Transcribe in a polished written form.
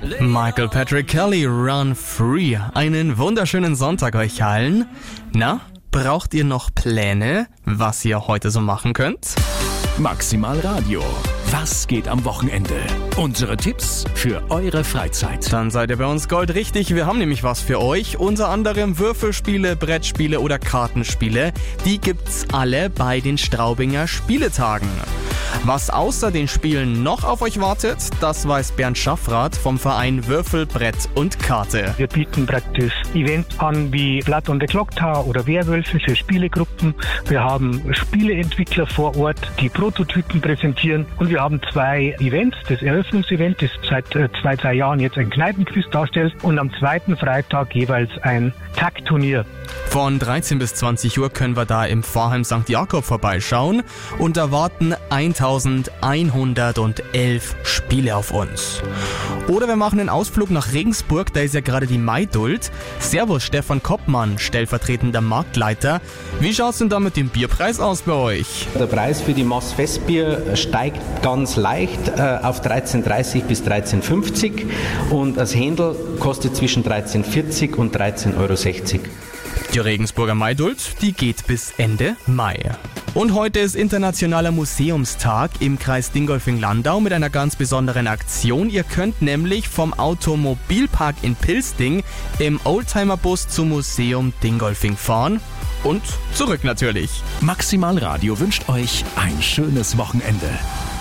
Michael Patrick Kelly, Run Free. Einen wunderschönen Sonntag euch allen. Na, braucht ihr noch Pläne, was ihr heute so machen könnt? Maximal Radio. Was geht am Wochenende? Unsere Tipps für eure Freizeit. Dann seid ihr bei uns goldrichtig. Wir haben nämlich was für euch. Unter anderem Würfelspiele, Brettspiele oder Kartenspiele. Die gibt's alle bei den Straubinger Spieletagen. Was außer den Spielen noch auf euch wartet, das weiß Bernd Schaffrath vom Verein Würfel, Brett und Karte. Wir bieten praktisch Events an wie Blood on the Clock Tower oder Werwölfe für Spielegruppen. Wir haben Spieleentwickler vor Ort, die Prototypen präsentieren. Und wir haben 2 Events. Das Eröffnungsevent, das seit 2-3 Jahren jetzt ein Kneipenquiz darstellt. Und am zweiten Freitag jeweils ein Tag-Turnier. Von 13 bis 20 Uhr können wir da im Pfarrheim St. Jakob vorbeischauen und da warten 1111 Spiele auf uns. Oder wir machen einen Ausflug nach Regensburg, da ist ja gerade die Maidult. Servus Stefan Koppmann, stellvertretender Marktleiter. Wie schaut's denn da mit dem Bierpreis aus bei euch? Der Preis für die Maß Festbier steigt ganz leicht auf 13,30 bis 13,50 und das Händel kostet zwischen 13,40 und 13,60 Euro. Die Regensburger Maidult, die geht bis Ende Mai. Und heute ist Internationaler Museumstag im Kreis Dingolfing-Landau mit einer ganz besonderen Aktion. Ihr könnt nämlich vom Automobilpark in Pilsting im Oldtimer-Bus zum Museum Dingolfing fahren. Und zurück natürlich. Maximal Radio wünscht euch ein schönes Wochenende.